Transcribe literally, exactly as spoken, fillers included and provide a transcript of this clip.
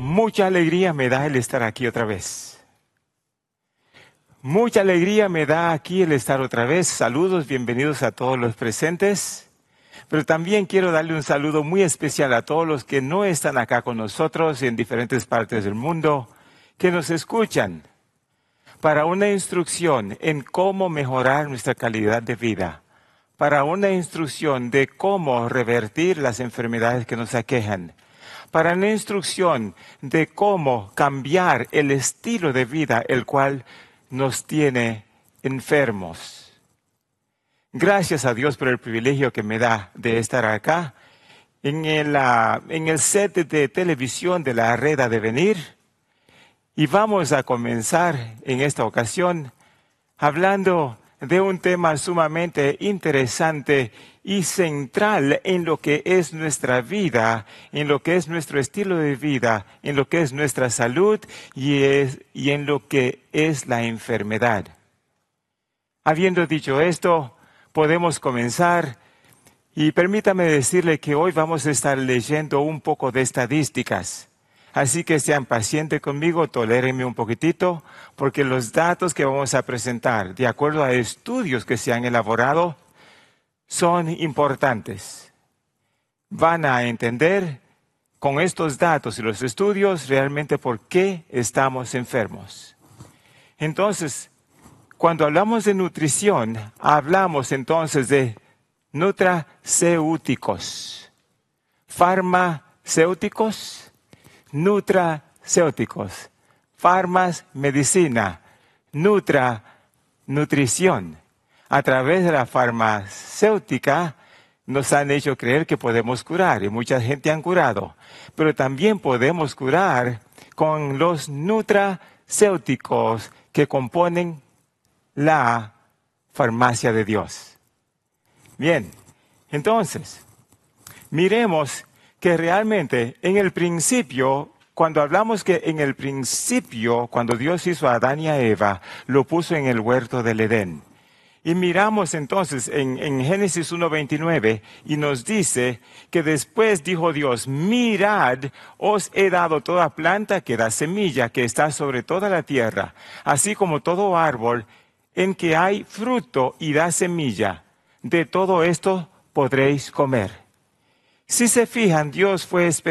Mucha alegría me da el estar aquí otra vez. Mucha alegría me da aquí el estar otra vez. Saludos, bienvenidos a todos los presentes. Pero también quiero darle un saludo muy especial a todos los que no están acá con nosotros en diferentes partes del mundo, que nos escuchan para una instrucción en cómo mejorar nuestra calidad de vida, para una instrucción de cómo revertir las enfermedades que nos aquejan, para una instrucción de cómo cambiar el estilo de vida el cual nos tiene enfermos. Gracias a Dios por el privilegio que me da de estar acá en el, uh, en el set de televisión de la Red de Venir. Y vamos a comenzar en esta ocasión hablando de un tema sumamente interesante y central en lo que es nuestra vida, en lo que es nuestro estilo de vida, en lo que es nuestra salud y, es, y en lo que es la enfermedad. Habiendo dicho esto, podemos comenzar y permítame decirle que hoy vamos a estar leyendo un poco de estadísticas. Así que sean pacientes conmigo, tolérenme un poquitito, porque los datos que vamos a presentar, de acuerdo a estudios que se han elaborado, son importantes. Van a entender con estos datos y los estudios realmente por qué estamos enfermos. Entonces, cuando hablamos de nutrición, hablamos entonces de nutracéuticos, farmacéuticos, nutracéuticos, farmas, medicina, nutra, nutrición. A través de la farmacéutica nos han hecho creer que podemos curar y mucha gente han curado, pero también podemos curar con los nutracéuticos que componen la farmacia de Dios. Bien, entonces, miremos que realmente en el principio, cuando hablamos que en el principio, cuando Dios hizo a Adán y a Eva, lo puso en el huerto del Edén. Y miramos entonces en, en Génesis uno veintinueve y nos dice que después dijo Dios, mirad, os he dado toda planta que da semilla, que está sobre toda la tierra, así como todo árbol en que hay fruto y da semilla. De todo esto podréis comer. Si se fijan, Dios fue especial.